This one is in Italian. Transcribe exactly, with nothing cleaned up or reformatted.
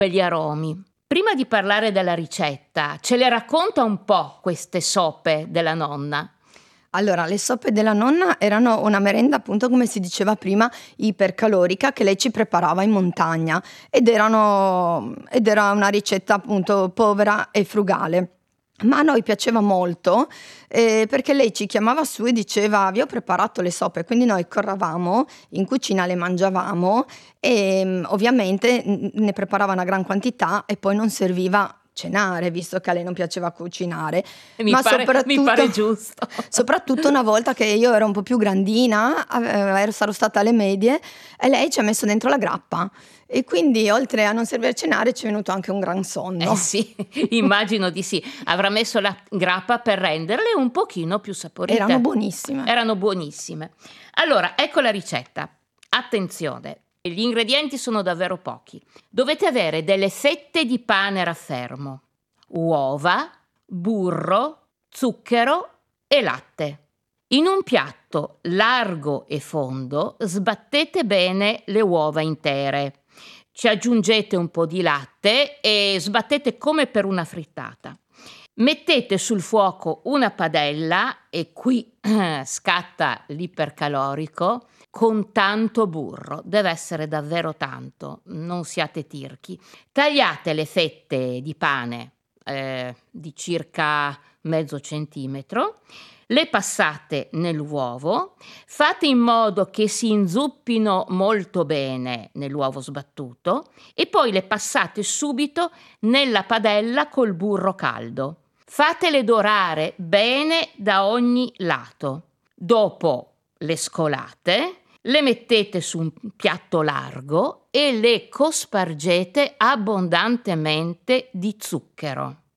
Gli aromi. Prima di parlare della ricetta, ce le racconta un po' queste soppe della nonna? Allora, le soppe della nonna erano una merenda, appunto, come si diceva prima, ipercalorica che lei ci preparava in montagna ed erano ed era una ricetta, appunto, povera e frugale. Ma a noi piaceva molto, ehm, perché lei ci chiamava su e diceva: "Vi ho preparato le soppe", quindi noi corravamo in cucina, le mangiavamo e, mhmm, ovviamente n ne preparava una gran quantità e poi non serviva cenare, visto che a lei non piaceva cucinare. Mi Ma pare mi soprattutto pare giusto. soprattutto una volta che io ero un po' più grandina, ave ero sarò stata alle medie e lei ci ha messo dentro la grappa e quindi oltre a non servire a cenare ci è venuto anche un gran sonno. Eh sì, immagino di sì. Avrà messo la grappa per renderle un pochino più Erano saporite. buonissime. Erano buonissime. Allora, ecco la ricetta. Attenzione, gli ingredienti sono davvero pochi. Dovete avere delle fette di pane raffermo, uova, burro, zucchero e latte. In un piatto largo e fondo sbattete bene le uova intere. Ci aggiungete un po' di latte e sbattete come per una frittata. Mettete sul fuoco una padella e qui scatta l'ipercalorico con tanto burro. Deve essere davvero tanto, non siate tirchi. Tagliate le fette di pane eh, di circa mezzo centimetro, le passate nell'uovo, fate in modo che si inzuppino molto bene nell'uovo sbattuto e poi le passate subito nella padella col burro caldo. Fatele dorare bene da ogni lato. Dopo le scolate, le mettete su un piatto largo e le cospargete abbondantemente di zucchero.